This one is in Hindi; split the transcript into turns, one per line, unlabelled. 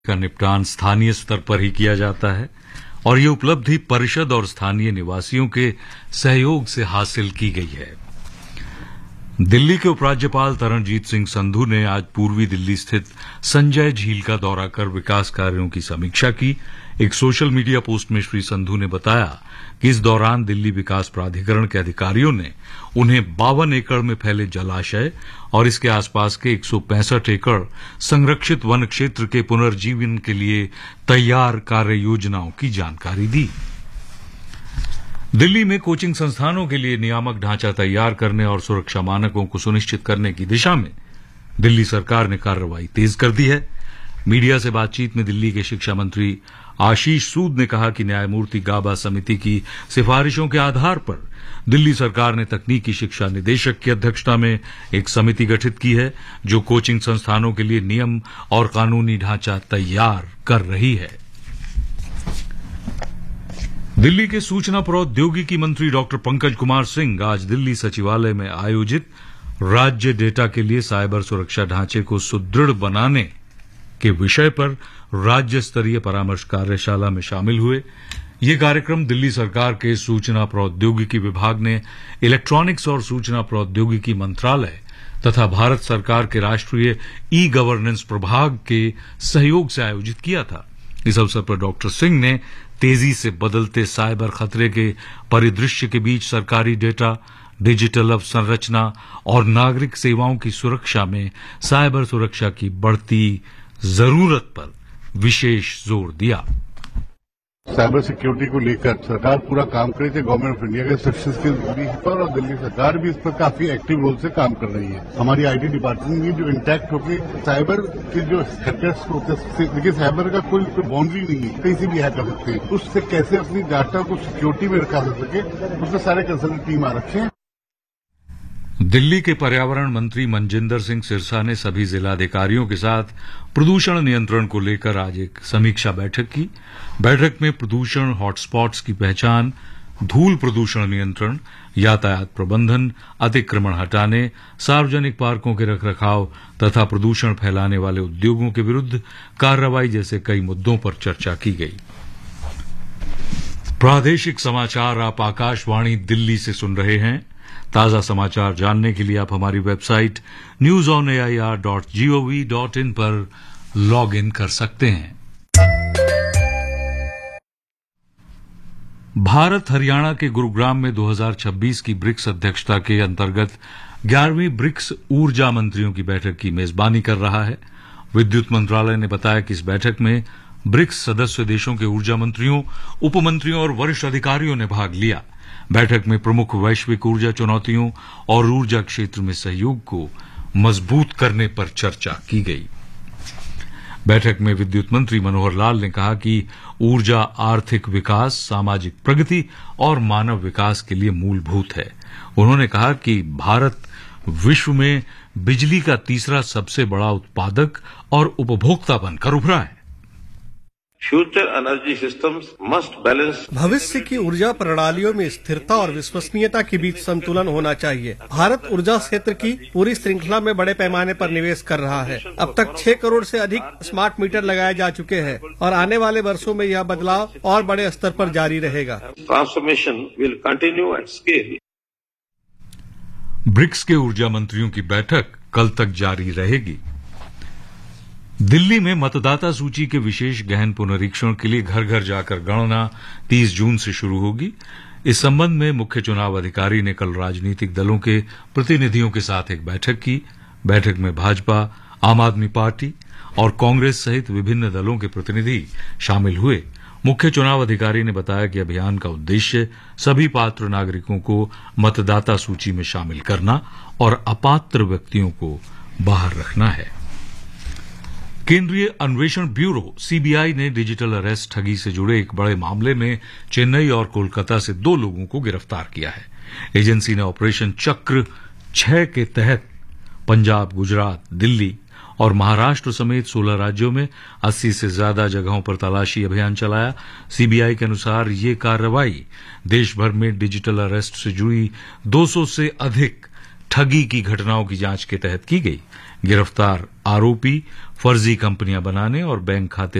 का निपटान स्थानीय स्तर पर ही किया जाता है और ये उपलब्धि परिषद और स्थानीय निवासियों के सहयोग से हासिल की गई है। दिल्ली के उपराज्यपाल तरणजीत सिंह संधू ने आज पूर्वी दिल्ली स्थित संजय झील का दौरा कर विकास कार्यों की समीक्षा की। एक सोशल मीडिया पोस्ट में श्री संधू ने बताया कि इस दौरान दिल्ली विकास प्राधिकरण के अधिकारियों ने उन्हें 52 एकड़ में फैले जलाशय और इसके आसपास के 165 एकड़ संरक्षित वन क्षेत्र के पुनर्जीवन के लिए तैयार कार्य योजनाओं की जानकारी दी। दिल्ली में कोचिंग संस्थानों के लिए नियामक ढांचा तैयार करने और सुरक्षा मानकों को सुनिश्चित करने की दिशा में दिल्ली सरकार ने कार्रवाई तेज कर दी है। मीडिया से बातचीत में दिल्ली के शिक्षा मंत्री आशीष सूद ने कहा कि न्यायमूर्ति गाबा समिति की सिफारिशों के आधार पर दिल्ली सरकार ने तकनीकी शिक्षा निदेशक की अध्यक्षता में एक समिति गठित की है जो कोचिंग संस्थानों के लिए नियम और कानूनी ढांचा तैयार कर रही है। दिल्ली के सूचना प्रौद्योगिकी मंत्री डॉक्टर पंकज कुमार सिंह आज दिल्ली सचिवालय में आयोजित राज्य डेटा के लिए साइबर सुरक्षा ढांचे को सुदृढ़ बनाने के विषय पर राज्य स्तरीय परामर्श कार्यशाला में शामिल हुए। ये कार्यक्रम दिल्ली सरकार के सूचना प्रौद्योगिकी विभाग ने इलेक्ट्रॉनिक्स और सूचना प्रौद्योगिकी मंत्रालय तथा भारत सरकार के राष्ट्रीय ई गवर्नेंस प्रभाग के सहयोग से आयोजित किया था। इस अवसर पर डॉक्टर सिंह ने तेजी से बदलते साइबर खतरे के परिदृश्य के बीच सरकारी डेटा, डिजिटल अवसंरचना और नागरिक सेवाओं की सुरक्षा में साइबर सुरक्षा की बढ़ती जरूरत पर विशेष जोर दिया।
साइबर सिक्योरिटी को लेकर सरकार पूरा काम कर रही थी। गवर्नमेंट ऑफ इंडिया के सक्सेस के भी पर और दिल्ली सरकार भी इस पर काफी एक्टिव रोल से काम कर रही है। हमारी आईटी डिपार्टमेंट भी जो इंटैक्ट होकर साइबर के जो हैकर्स होते हैं, देखिए साइबर का कोई बाउंड्री नहीं है, कहीं से भी हैक कर सकते हैं। उससे कैसे अपनी डाटा को सिक्योरिटी में रखा जा सके, उसमें सारे कंसर्न टीम आ रखे हैं।
दिल्ली के पर्यावरण मंत्री मनजिंदर सिंह सिरसा ने सभी जिलाधिकारियों के साथ प्रदूषण नियंत्रण को लेकर आज एक समीक्षा बैठक की। बैठक में प्रदूषण हॉटस्पॉट्स की पहचान, धूल प्रदूषण नियंत्रण, यातायात प्रबंधन, अतिक्रमण हटाने, सार्वजनिक पार्कों के रखरखाव तथा प्रदूषण फैलाने वाले उद्योगों के विरुद्ध कार्रवाई जैसे कई मुद्दों पर चर्चा की गई। प्रादेशिक समाचार आप आकाशवाणी दिल्ली से सुन रहे हैं। ताजा समाचार जानने के लिए आप हमारी वेबसाइट newsonair.gov.in पर लॉग इन कर सकते हैं। भारत हरियाणा के गुरुग्राम में 2026 की ब्रिक्स अध्यक्षता के अंतर्गत 11वीं ब्रिक्स ऊर्जा मंत्रियों की बैठक की मेजबानी कर रहा है। विद्युत मंत्रालय ने बताया कि इस बैठक में ब्रिक्स सदस्य देशों के ऊर्जा मंत्रियों, उपमंत्रियों और वरिष्ठ अधिकारियों ने भाग लिया। बैठक में प्रमुख वैश्विक ऊर्जा चुनौतियों और ऊर्जा क्षेत्र में सहयोग को मजबूत करने पर चर्चा की गई। बैठक में विद्युत मंत्री मनोहर लाल ने कहा कि ऊर्जा आर्थिक विकास, सामाजिक प्रगति और मानव विकास के लिए मूलभूत है। उन्होंने कहा कि भारत विश्व में बिजली का तीसरा सबसे बड़ा उत्पादक और उपभोक्ता बनकर उभरा है।
Future energy systems must balance.
भविष्य की ऊर्जा प्रणालियों में स्थिरता और विश्वसनीयता के बीच संतुलन होना चाहिए। भारत ऊर्जा क्षेत्र की पूरी श्रृंखला में बड़े पैमाने पर निवेश कर रहा है। अब तक 6 करोड़ से अधिक स्मार्ट मीटर लगाए जा चुके हैं और आने वाले वर्षों में यह बदलाव और बड़े स्तर पर जारी रहेगा।
Transformation will continue at scale.
BRICS के ऊर्जा मंत्रियों की बैठक कल तक जारी रहेगी। दिल्ली में मतदाता सूची के विशेष गहन पुनरीक्षण के लिए घर घर जाकर गणना 30 जून से शुरू होगी। इस संबंध में मुख्य चुनाव अधिकारी ने कल राजनीतिक दलों के प्रतिनिधियों के साथ एक बैठक की। बैठक में भाजपा, आम आदमी पार्टी और कांग्रेस सहित विभिन्न दलों के प्रतिनिधि शामिल हुए। मुख्य चुनाव अधिकारी ने बताया कि अभियान का उद्देश्य सभी पात्र नागरिकों को मतदाता सूची में शामिल करना और अपात्र व्यक्तियों को बाहर रखना है। केंद्रीय अन्वेषण ब्यूरो सीबीआई ने डिजिटल अरेस्ट ठगी से जुड़े एक बड़े मामले में चेन्नई और कोलकाता से 2 लोगों को गिरफ्तार किया है। एजेंसी ने ऑपरेशन चक्र 6 के तहत पंजाब, गुजरात, दिल्ली और महाराष्ट्र समेत 16 राज्यों में 80 से ज्यादा जगहों पर तलाशी अभियान चलाया। सीबीआई के अनुसार ये कार्रवाई देश भर में डिजिटल अरेस्ट से जुड़ी 200 से अधिक ठगी की घटनाओं की जांच के तहत की गई। गिरफ्तार आरोपी फर्जी कंपनियां बनाने और बैंक खाते